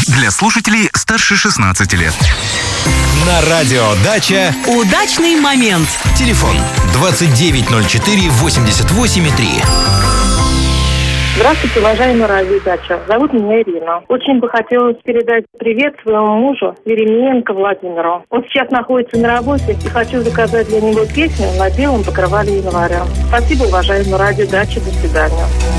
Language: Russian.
для слушателей старше 16 лет. На радио «Дача» удачный момент. Телефон 2904-88,3. Здравствуйте, уважаемая радиодача. Зовут меня Ирина. Очень бы хотелось передать привет своему мужу Еремеенко Владимиру. Он сейчас находится на работе и хочу заказать для него песню «На белом покрывале января». Спасибо, уважаемая радиодача. До свидания.